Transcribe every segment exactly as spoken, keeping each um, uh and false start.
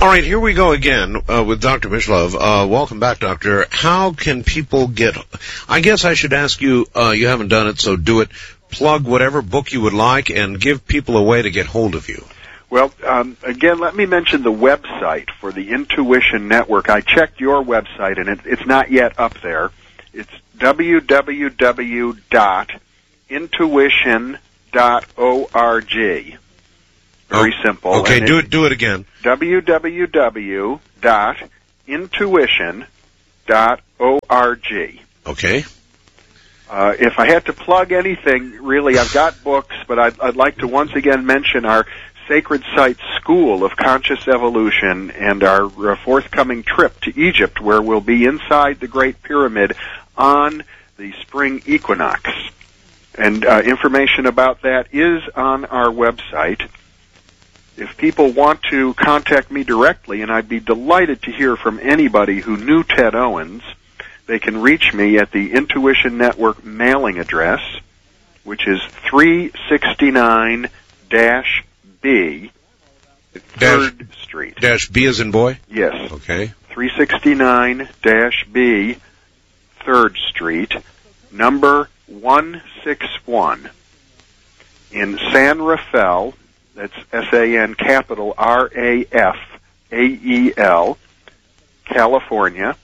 All right, here we go again uh, with Doctor Mishlove. Uh, welcome back, Doctor. How can people get, I guess I should ask you, uh, you haven't done it, so do it. Plug whatever book you would like and give people a way to get hold of you. Well, um, again, let me mention the website for the Intuition Network. I checked your website, and it, it's not yet up there. It's w w w dot intuition dot org. Very oh, simple. Okay, and do it, do it again. w w w dot intuition dot org. Okay. Uh, if I had to plug anything, really, I've got books, but I'd, I'd like to once again mention our Sacred Site School of Conscious Evolution and our uh, forthcoming trip to Egypt, where we'll be inside the Great Pyramid on the spring equinox. And uh, information about that is on our website. If people want to contact me directly, and I'd be delighted to hear from anybody who knew Ted Owens, they can reach me at the Intuition Network mailing address, which is three sixty-nine dash B, third Street. Dash B as in boy? Yes. Okay. three sixty-nine dash B, third Street, number one sixty-one, in San Rafael. That's S A N capital R A F A E L, California,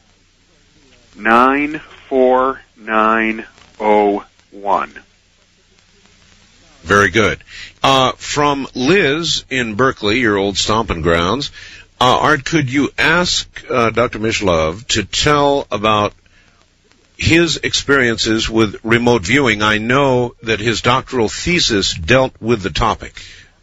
nine four nine oh one. Very good. Uh, from Liz in Berkeley, your old stomping grounds, uh, Art, could you ask uh, Doctor Mishlove to tell about his experiences with remote viewing? I know that his doctoral thesis dealt with the topic.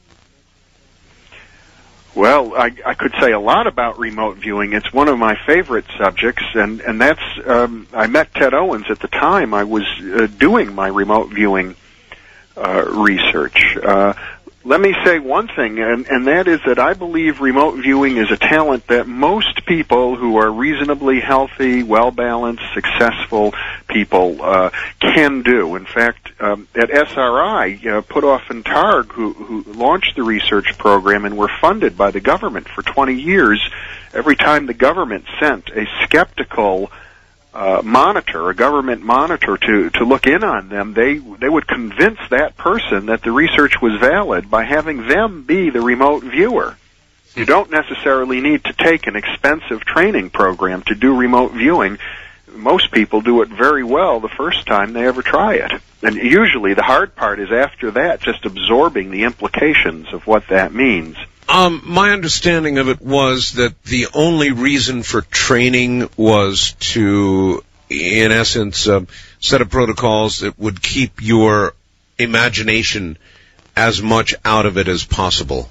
Well, I, I could say a lot about remote viewing. It's one of my favorite subjects, and, and that's, um, I met Ted Owens at the time I was uh, doing my remote viewing uh, research. Uh, let me say one thing, and, and that is that I believe remote viewing is a talent that most people who are reasonably healthy, well-balanced, successful people uh, can do. In fact, um, at S R I, uh, Puthoff and Targ, who, who launched the research program and were funded by the government for twenty years, every time the government sent a skeptical Uh, monitor, a government monitor to, to look in on them, they, they would convince that person that the research was valid by having them be the remote viewer. You don't necessarily need to take an expensive training program to do remote viewing. Most people do it very well the first time they ever try it. And usually the hard part is after that, just absorbing the implications of what that means. Um, my understanding of it was that the only reason for training was to, in essence, uh, set up protocols that would keep your imagination as much out of it as possible.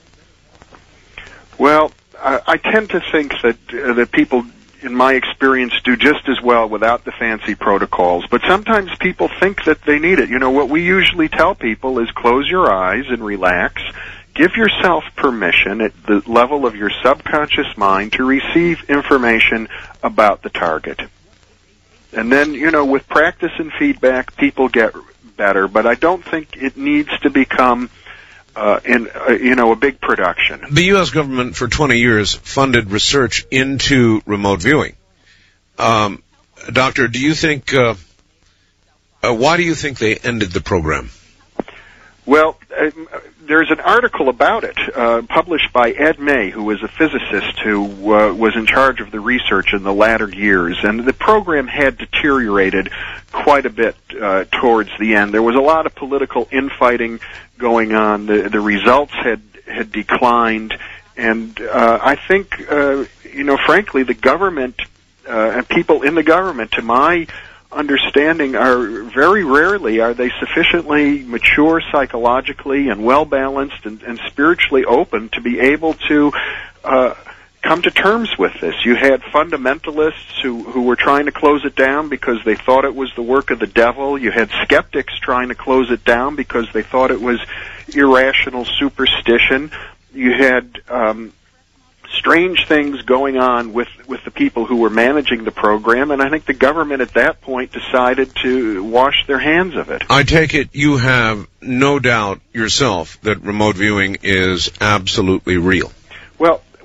Well, I, I tend to think that uh, that people, in my experience, do just as well without the fancy protocols. But sometimes people think that they need it. You know, what we usually tell people is close your eyes and relax. Give yourself permission at the level of your subconscious mind to receive information about the target. And then, you know, with practice and feedback, people get better, but I don't think it needs to become, uh, in, uh, you know, a big production. The U S government for twenty years funded research into remote viewing. Um, Doctor, do you think, uh, uh, why do you think they ended the program? Well, uh, there's an article about it uh, published by Ed May, who was a physicist who uh, was in charge of the research in the latter years, and the program had deteriorated quite a bit uh, towards the end. There was a lot of political infighting going on. The, the results had had declined, and uh, I think, uh, you know, frankly, the government uh, and people in the government, to my understanding, are very rarely are they sufficiently mature psychologically and well balanced and, and spiritually open to be able to uh, come to terms with this. You had fundamentalists who, who were trying to close it down because they thought it was the work of the devil. You had skeptics trying to close it down because they thought it was irrational superstition. You had um, strange things going on with, with the people who were managing the program, and I think the government at that point decided to wash their hands of it. I take it you have no doubt yourself that remote viewing is absolutely real. Well,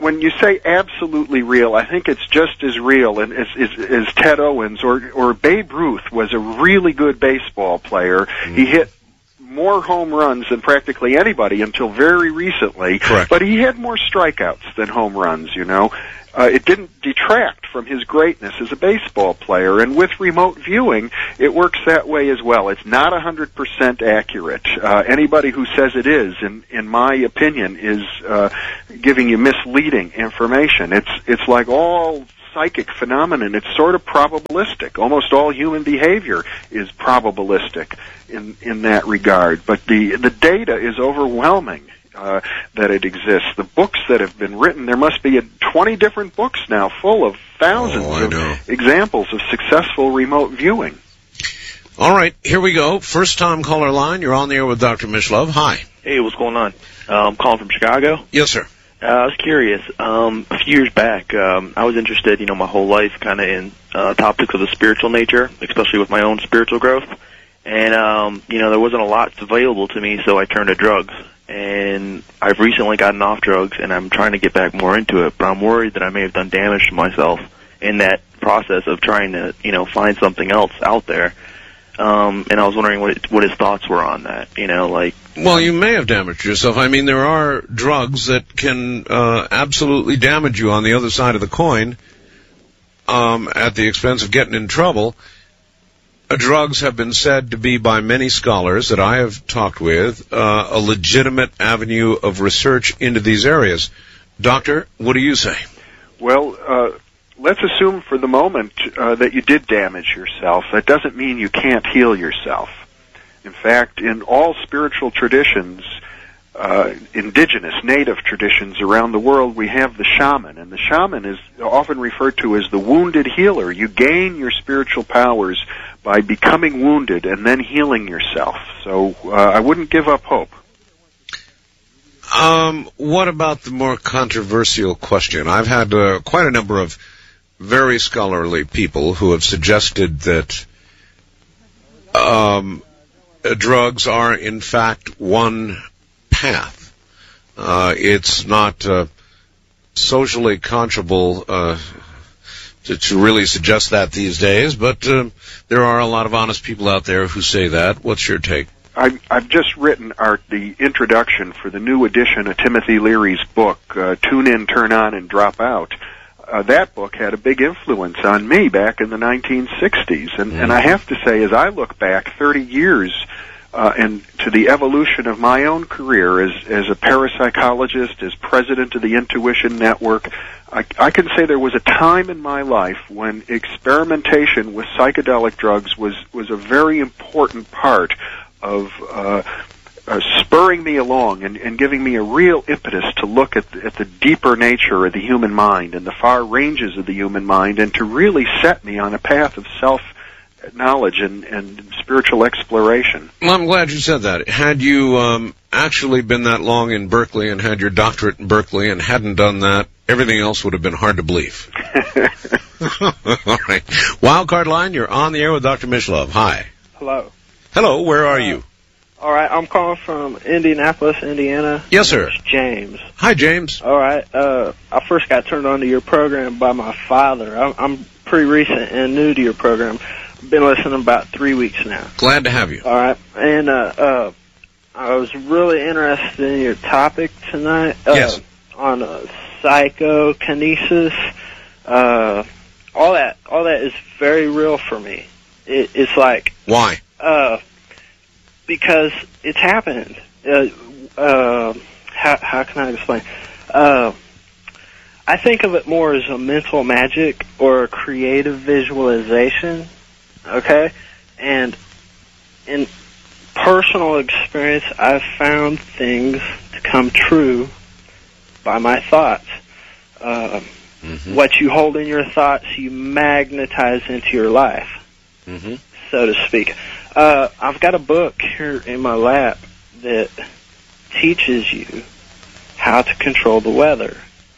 when you say absolutely real, I think it's just as real and as, as, as Ted Owens or or Babe Ruth was a really good baseball player. Mm. He hit more home runs than practically anybody until very recently. Correct. But he had more strikeouts than home runs, you know. Uh, it didn't detract from his greatness as a baseball player, and with remote viewing, it works that way as well. It's not one hundred percent accurate. Uh, anybody who says it is, in, in my opinion, is uh, giving you misleading information. It's it's like all psychic phenomenon. It's sort of probabilistic. Almost all human behavior is probabilistic in in that regard. But the the data is overwhelming. Uh, that it exists. The books that have been written, there must be a, twenty different books now full of thousands oh, of examples of successful remote viewing. All right, here we go. First time caller line. You're on the air with Doctor Mishlove. Hi. Hey, what's going on? Uh, I'm calling from Chicago. Yes, sir. Uh, I was curious. Um, a few years back, um, I was interested, you know, my whole life kind of in uh, topics of the spiritual nature, especially with my own spiritual growth. And, um, you know, there wasn't a lot available to me, so I turned to drugs. And I've recently gotten off drugs, and I'm trying to get back more into it, but I'm worried that I may have done damage to myself in that process of trying to, you know, find something else out there. Um, and I was wondering what what his thoughts were on that, you know, like... Well, you may have damaged yourself. I mean, there are drugs that can uh, absolutely damage you on the other side of the coin um, at the expense of getting in trouble. Drugs have been said to be, by many scholars that I have talked with, uh, a legitimate avenue of research into these areas. Doctor, what do you say? Well, uh, let's assume for the moment uh, that you did damage yourself. That doesn't mean you can't heal yourself. In fact, in all spiritual traditions, uh, indigenous, native traditions around the world, we have the shaman, and the shaman is often referred to as the wounded healer. You gain your spiritual powers by becoming wounded and then healing yourself. So uh, I wouldn't give up hope. Um, what about the more controversial question? I've had uh, quite a number of very scholarly people who have suggested that um, drugs are, in fact, one path. Uh, it's not uh, socially conscionable uh To, to really suggest that these days, but uh, there are a lot of honest people out there who say that. What's your take? I've, I've just written, Art, the introduction for the new edition of Timothy Leary's book, uh, Tune In, Turn On, and Drop Out. Uh, that book had a big influence on me back in the nineteen sixties, and, mm. and I have to say, as I look back thirty years uh, and to the evolution of my own career as, as a parapsychologist, as president of the Intuition Network, I, I can say there was a time in my life when experimentation with psychedelic drugs was, was a very important part of uh, uh, spurring me along and, and giving me a real impetus to look at the, at the deeper nature of the human mind and the far ranges of the human mind, and to really set me on a path of self-knowledge and, and spiritual exploration. Well, I'm glad you said that. Had you um, actually been that long in Berkeley and had your doctorate in Berkeley and hadn't done that, everything else would have been hard to believe. All right. Wildcard line, you're on the air with Doctor Mishlove. Hi. Hello. Hello, where are uh, you? All right, I'm calling from Indianapolis, Indiana. Yes, sir. It's James. Hi, James. All right. Uh, I first got turned on to your program by my father. I'm, I'm pretty recent and new to your program. I've been listening about three weeks now. Glad to have you. All right. And uh, uh, I was really interested in your topic tonight. Uh, yes. On uh, psychokinesis. Uh, all that, all that is very real for me. It, it's like... Why? Uh, because it's happened. Uh, uh, how, how can I explain? Uh, I think of it more as a mental magic or a creative visualization, okay? And in personal experience, I've found things to come true by my thoughts. Uh, mm-hmm. What you hold in your thoughts, you magnetize into your life. Mm-hmm. So to speak. Uh, I've got a book here in my lap that teaches you how to control the weather.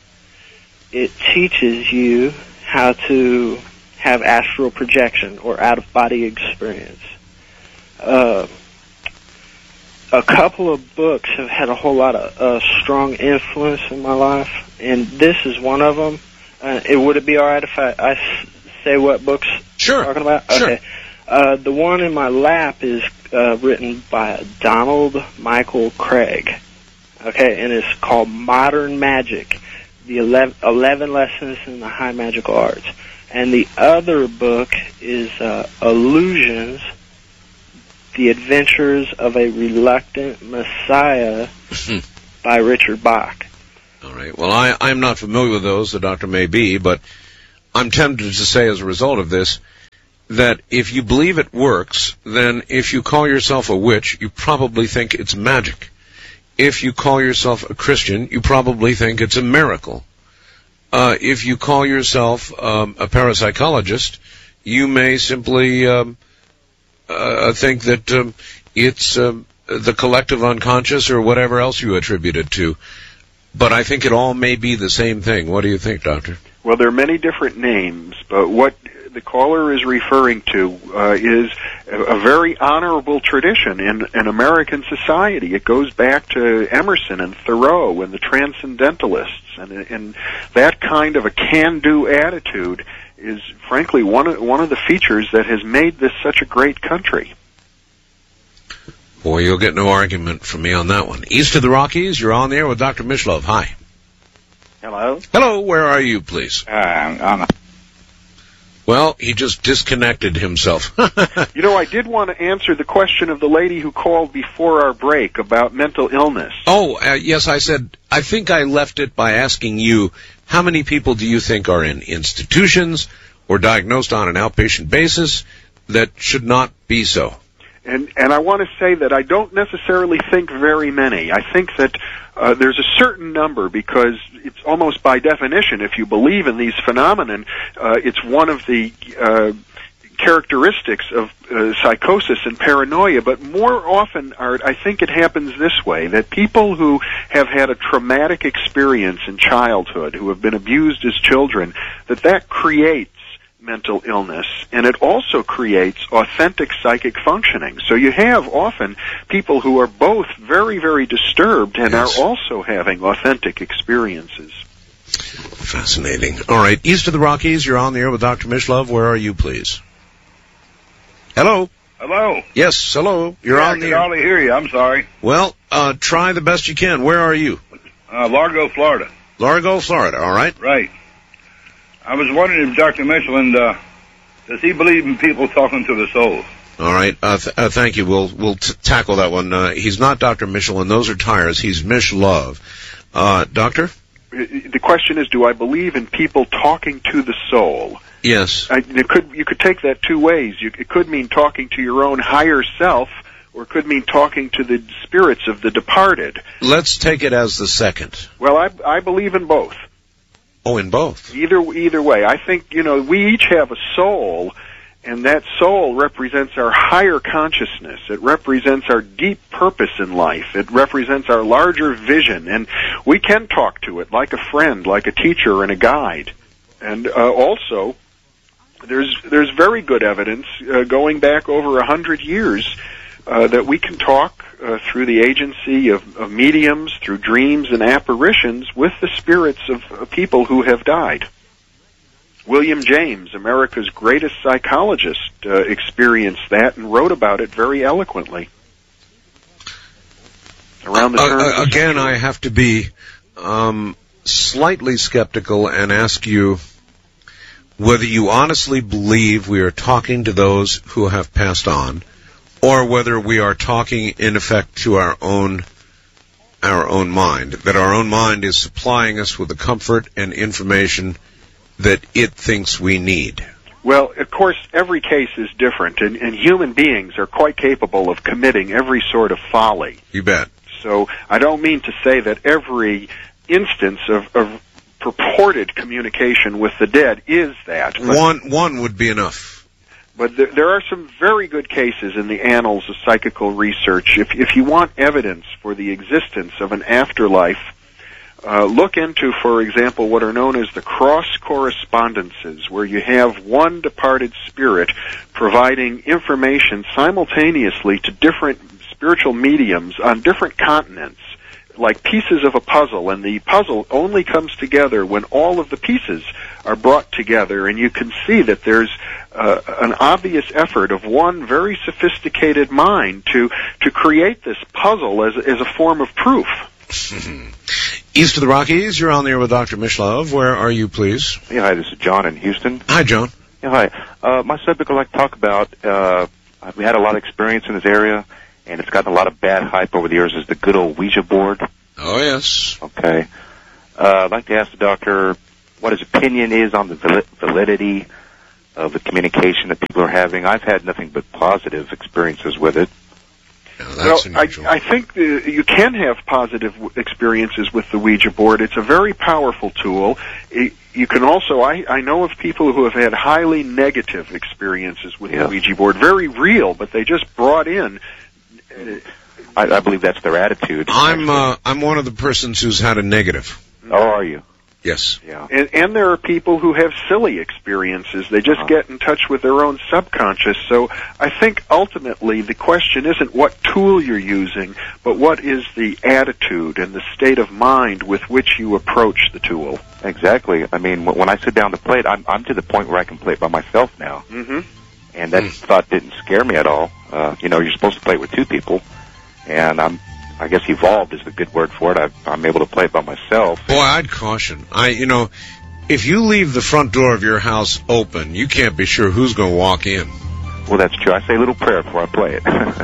It teaches you how to have astral projection or out-of-body experience. Uh, a couple of books have had a whole lot of uh, strong influence in my life, and this is one of them. Uh, it would it be all right if I, I s- say what books Sure. I'm talking about? Sure. Okay. Uh, the one in my lap is uh, written by Donald Michael Craig. Okay, and it's called Modern Magic, the eleven, eleven Lessons in the High Magical Arts. And the other book is uh, Illusions, The Adventures of a Reluctant Messiah by Richard Bach. All right. Well, I, I'm not familiar with those. The doctor may be, but I'm tempted to say as a result of this that if you believe it works, then if you call yourself a witch, you probably think it's magic. If you call yourself a Christian, you probably think it's a miracle. Uh, if you call yourself um, a parapsychologist, you may simply um, uh, think that um, it's um, the collective unconscious or whatever else you attribute it to. But I think it all may be the same thing. What do you think, Doctor? Well, there are many different names, but what the caller is referring to uh, is a, a very honorable tradition in, in American society. It goes back to Emerson and Thoreau and the Transcendentalists, and, and that kind of a can-do attitude is, frankly, one of, one of the features that has made this such a great country. Boy, you'll get no argument from me on that one. East of the Rockies, you're on the air with Doctor Mishlove. Hi. Hello? Hello, where are you, please? Uh, I'm Well, he just disconnected himself. You know, I did want to answer the question of the lady who called before our break about mental illness. Oh, uh, yes, I said, I think I left it by asking you, how many people do you think are in institutions or diagnosed on an outpatient basis that should not be so? And and I want to say that I don't necessarily think very many. I think that uh, there's a certain number because it's almost by definition, if you believe in these phenomenon, uh, it's one of the uh, characteristics of uh, psychosis and paranoia. But more often, Art, I think it happens this way, that people who have had a traumatic experience in childhood, who have been abused as children, that that creates mental illness, and it also creates authentic psychic functioning. So you have often people who are both very, very disturbed and Yes. are also having authentic experiences. Fascinating. All right, east of the Rockies, you're on the air with Doctor Mishlove. Where are you, please? Hello? Hello. Yes, hello. You're yeah, on I the can air. hardly hear you. I'm sorry. Well, uh, try the best you can. Where are you? Uh, Largo, Florida. Largo, Florida, all right? Right. I was wondering if Doctor Michelin, uh, does he believe in people talking to the soul? All right, uh, th- uh, thank you. We'll we'll t- tackle that one. Uh, he's not Doctor Michelin. Those are tires. He's Mishlove. Uh, doctor? The question is, do I believe in people talking to the soul? Yes. I, it could, you could take that two ways. You, it could mean talking to your own higher self, or it could mean talking to the spirits of the departed. Let's take it as the second. Well, I, I believe in both. Oh, in both. Either either way, I think, you know, we each have a soul, and that soul represents our higher consciousness. It represents our deep purpose in life. It represents our larger vision, and we can talk to it like a friend, like a teacher and a guide. And uh, also, there's there's very good evidence uh, going back over a hundred years uh, that we can talk uh, through the agency of, of mediums, through dreams and apparitions, with the spirits of, of people who have died. William James, America's greatest psychologist, uh, experienced that and wrote about it very eloquently. Around the turn Uh, of the uh, again, century. I have to be um, slightly skeptical and ask you whether you honestly believe we are talking to those who have passed on, or whether we are talking, in effect, to our own our own mind, that our own mind is supplying us with the comfort and information that it thinks we need. Well, of course, every case is different, and, and human beings are quite capable of committing every sort of folly. You bet. So I don't mean to say that every instance of, of purported communication with the dead is that. But, One one would be enough. but there, there are some very good cases in the annals of psychical research. If, if you want evidence for the existence of an afterlife, uh, look into, for example, what are known as the cross correspondences, where you have one departed spirit providing information simultaneously to different spiritual mediums on different continents, like pieces of a puzzle, and the puzzle only comes together when all of the pieces are brought together, and you can see that there's uh, an obvious effort of one very sophisticated mind to to create this puzzle as as a form of proof. East of the Rockies, you're on the air with Doctor Mishlove. Where are you, please? Yeah, hi, this is John in Houston. Hi, John. Yeah, hi. Uh, my subject I'd like to talk about, uh, we had a lot of experience in this area, and it's gotten a lot of bad hype over the years, is the good old Ouija board. Oh, yes. Okay. Uh, I'd like to ask the doctor what his opinion is on the val- validity of the communication that people are having. I've had nothing but positive experiences with it. No, that's well, I, I think the, you can have positive w- experiences with the Ouija board. It's a very powerful tool. It, you can also, I, I know of people who have had highly negative experiences with yeah. the Ouija board, very real, but they just brought in. Uh, I, I believe that's their attitude. I'm uh, I'm one of the persons who's had a negative. Oh, are you? Yes. Yeah. And, and there are people who have silly experiences. They just uh-huh. get in touch with their own subconscious. So I think ultimately the question isn't what tool you're using, but what is the attitude and the state of mind with which you approach the tool. Exactly. I mean, when I sit down to play it, I'm, I'm to the point where I can play it by myself now. Mm-hmm. And that mm. thought didn't scare me at all. Uh, you know, you're supposed to play it with two people, and I'm I guess evolved is the good word for it. I, I'm able to play it by myself. Boy, I'd caution. I, you know, if you leave the front door of your house open, you can't be sure who's going to walk in. Well, that's true. I say a little prayer before I play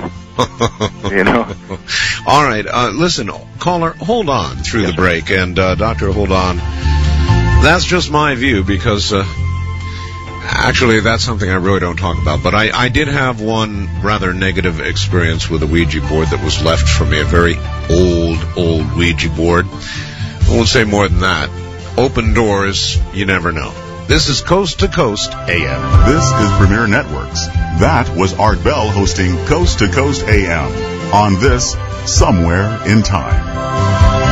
it. You know? All right. Uh, listen, caller, hold on through yes, the break. And, uh, Doctor, hold on. That's just my view because, uh, actually, that's something I really don't talk about. But I, I did have one rather negative experience with a Ouija board that was left for me, a very old, old Ouija board. I won't say more than that. Open doors, you never know. This is Coast to Coast A M. This is Premier Networks. That was Art Bell hosting Coast to Coast A M on this Somewhere in Time.